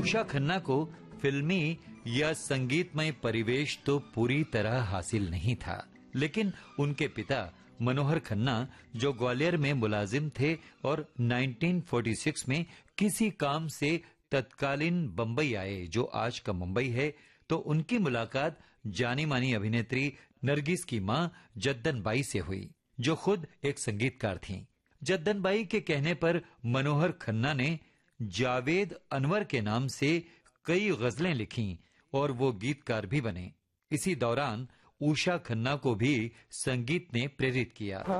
उषा खन्ना को फिल्मी या संगीतमय परिवेश तो पूरी तरह हासिल नहीं था, लेकिन उनके पिता मनोहर खन्ना जो ग्वालियर में मुलाजिम थे और 1946 में किसी काम से तत्कालीन बंबई आए जो आज का मुंबई है, तो उनकी मुलाकात जानी मानी अभिनेत्री नरगिस की मां जद्दन बाई से हुई, जो खुद एक संगीतकार थीं। जद्दन बाई के कहने पर मनोहर खन्ना ने जावेद अनवर के नाम से कई गजलें लिखीं और वो गीतकार भी बने। इसी दौरान उषा खन्ना को भी संगीत ने प्रेरित किया।